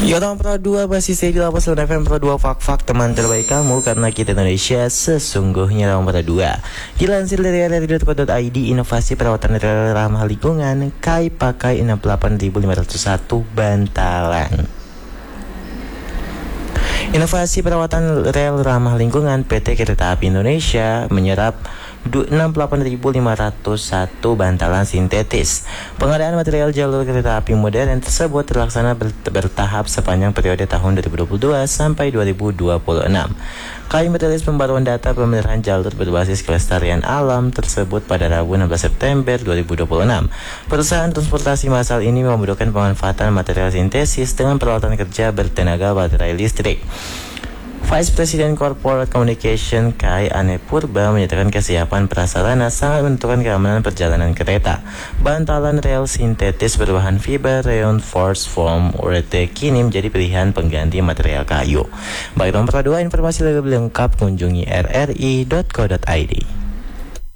Yotong Pro 2 masih stay di Lapas FM Pro 2 Fak teman terbaik kamu karena kita Indonesia sesungguhnya Yotong Pro 2. Dilansir dari rri.co.id, inovasi perawatan rel ramah lingkungan KAI pakai 68.501 bantalan. Inovasi perawatan rel ramah lingkungan PT Kereta Api Indonesia menyerap 68.501 bantalan sintetis. Pengadaan material jalur kereta api modern tersebut terlaksana bertahap sepanjang periode tahun 2022 sampai 2026. KAI merilis pembaruan data pemeliharaan jalur berbasis kelestarian alam tersebut pada Rabu 16 September 2026. Perusahaan transportasi massal ini membutuhkan pemanfaatan material sintesis dengan peralatan kerja bertenaga baterai listrik. Vice President Corporate Communication KAI Ane Purba menyatakan kesiapan prasarana sangat menentukan keamanan perjalanan kereta. Bantalan rel sintetis berbahan fiber reinforced foam URT kini menjadi pilihan pengganti material kayu. Bagi nomor 2 informasi lebih lengkap kunjungi rri.co.id.